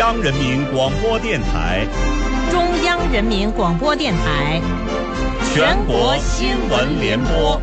央人民广播电台， 中央人民广播电台， 全国新闻联播。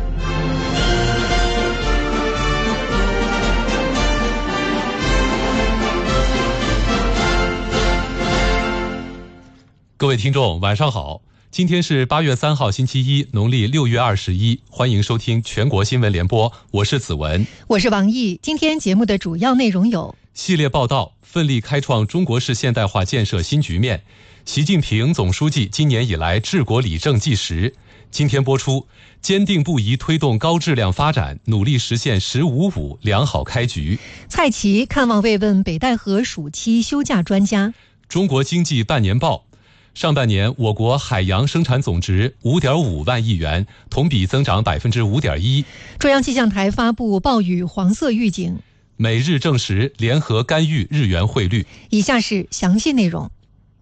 各位听众，晚上好！今天是8月3号，星期一，农历6月21，欢迎收听全国新闻联播，我是子文， 我是王毅。今天节目的主要内容有： 系列报道，奋力开创中国式现代化建设新局面，习近平总书记今年以来治国理政纪实。今天播出，坚定不移推动高质量发展，努力实现“15+5”良好开局。 蔡奇看望慰问北戴河暑期休假专家。 中国经济半年报。上半年，我国海洋生产总值5.5万亿元，同比增长5.1%。 中央气象台发布暴雨黄色预警。 美日证实联合干预日元汇率。 以下是详细内容。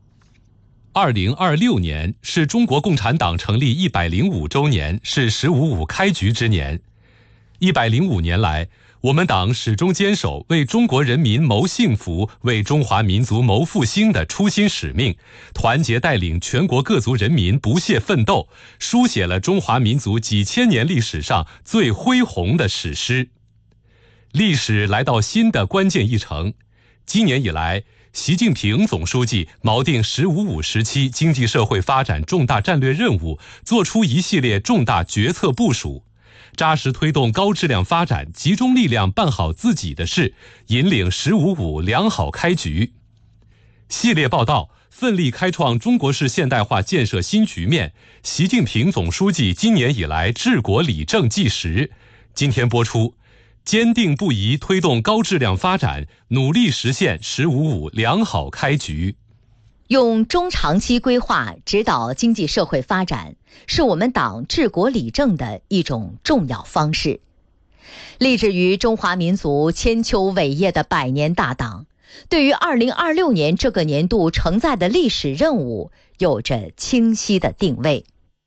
2026年是中国共产党成立105周年，是“15+5”开局之年。105年来，我们党始终坚守为中国人民谋幸福、为中华民族谋复兴的初心使命，团结带领全国各族人民不懈奋斗，书写了中华民族几千年历史上最恢宏的史诗。历史来到新的关键一程，今年以来，习近平总书记锚定“15+5”时期经济社会发展重大战略任务，作出一系列重大决策部署，扎实推动高质量发展，集中力量办好自己的事，引领“15+5”良好开局。系列报道，奋力开创中国式现代化建设新局面，习近平总书记今年以来治国理政纪实。今天播出，坚定不移推动高质量发展，努力实现“15+5”良好开局。 用中长期规划指导经济社会发展，是我们党治国理政的一种重要方式。立志于中华民族千秋伟业的百年大党，对于2026年这个年度承载的历史任务有着清晰的定位。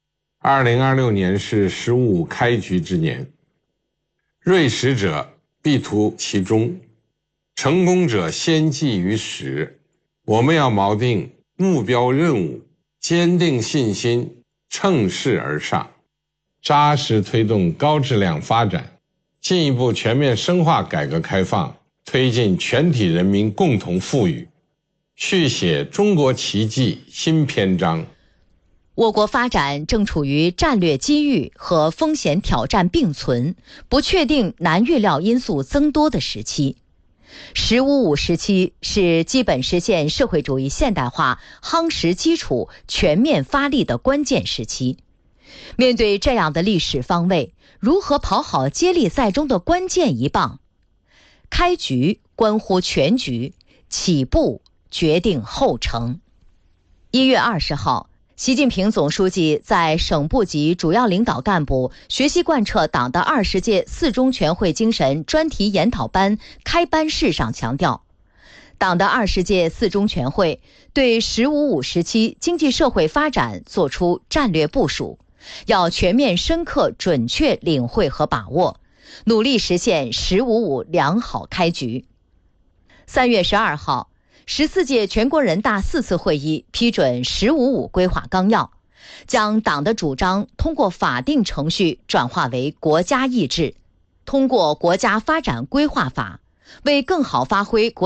2026年是“15+5”开局之年，锐实者必图其中，成功者先记于始。我们要锚定目标任务，坚定信心，乘势而上，扎实推动高质量发展，进一步全面深化改革开放，推进全体人民共同富裕，续写中国奇迹新篇章。 我国发展正处于战略机遇和风险挑战并存、不确定难预料因素增多的时期。“15+5”时期是基本实现社会主义现代化夯实基础、全面发力的关键时期。面对这样的历史方位，如何跑好接力赛中的关键一棒？开局关乎全局，起步决定后程。1月20号，习近平总书记在省部级主要领导干部学习贯彻党的20届4中全会精神专题研讨班开班式上强调，党的20届4中全会对“15+5”时期经济社会发展作出战略部署，要全面深刻准确领会和把握，努力实现“15+5”良好开局。3月12号，14届全国人大4次会议批准“15+5”规划纲要，将党的主张通过法定程序转化为国家意志，通过国家发展规划法，为更好发挥国